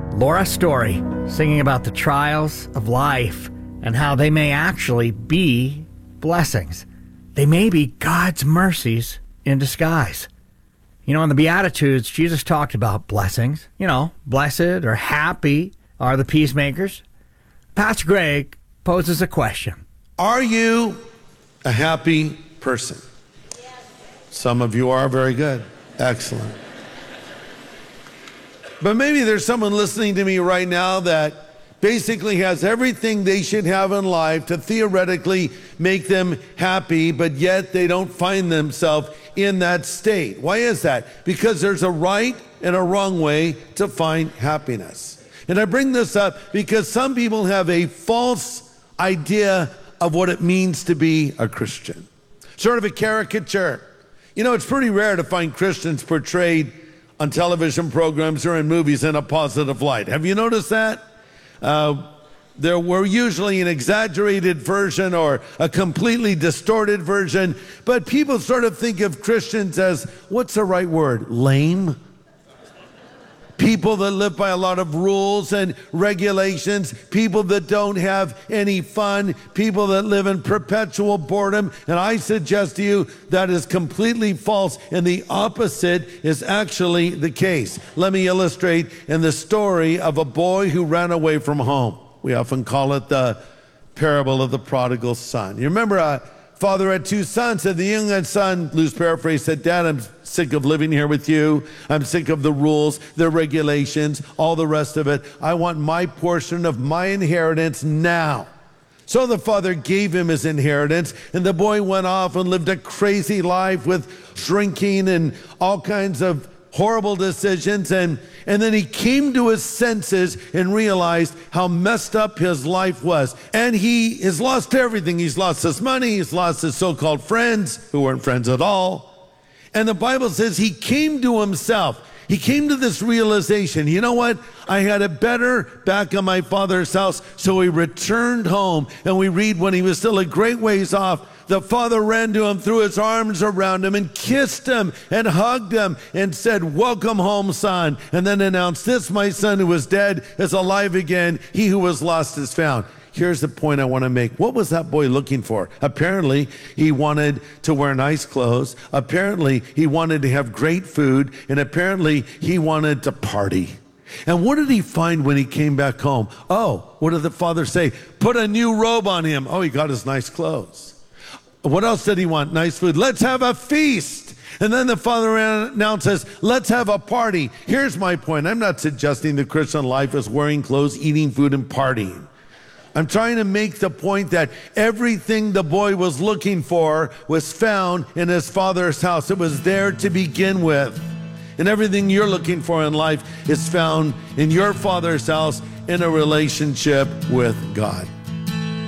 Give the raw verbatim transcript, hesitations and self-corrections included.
Laura Story, singing about the trials of life and how they may actually be blessings. They may be God's mercies in disguise. You know, in the Beatitudes, Jesus talked about blessings. You know, blessed or happy are the peacemakers. Pastor Greg poses a question. Are you a happy person? Yes. Some of you are. Very good. Excellent. But maybe there's someone listening to me right now that basically has everything they should have in life to theoretically make them happy, but yet they don't find themselves in that state. Why is that? Because there's a right and a wrong way to find happiness. And I bring this up because some people have a false idea of what it means to be a Christian. Sort of a caricature. You know, it's pretty rare to find Christians portrayed on television programs or in movies in a positive light. Have you noticed that? Uh, there were usually an exaggerated version or a completely distorted version, but people sort of think of Christians as, what's the right word? Lame? People that live by a lot of rules and regulations, people that don't have any fun, people that live in perpetual boredom. And I suggest to you that is completely false, and the opposite is actually the case. Let me illustrate in the story of a boy who ran away from home. We often call it the parable of the prodigal son. You remember a father had two sons, and the youngest son, loose paraphrase, said, Dad, I'm sick of living here with you. I'm sick of the rules, the regulations, all the rest of it. I want my portion of my inheritance now. So the father gave him his inheritance, and the boy went off and lived a crazy life with drinking and all kinds of horrible decisions. And, and then he came to his senses and realized how messed up his life was. And he has lost everything. He's lost his money. He's lost his so-called friends, who weren't friends at all. And the Bible says he came to himself. He came to this realization, you know what? I had it better back in my father's house. So he returned home. And we read when he was still a great ways off, the father ran to him, threw his arms around him and kissed him and hugged him and said, welcome home, son. And then announced, this, my son who was dead is alive again. He who was lost is found. Here's the point I want to make. What was that boy looking for? Apparently, he wanted to wear nice clothes. Apparently, he wanted to have great food. And apparently, he wanted to party. And what did he find when he came back home? Oh, what did the father say? Put a new robe on him. Oh, he got his nice clothes. What else did he want? Nice food. Let's have a feast. And then the father announces, let's have a party. Here's my point. I'm not suggesting the Christian life is wearing clothes, eating food, and partying. I'm trying to make the point that everything the boy was looking for was found in his father's house. It was there to begin with. And everything you're looking for in life is found in your father's house in a relationship with God.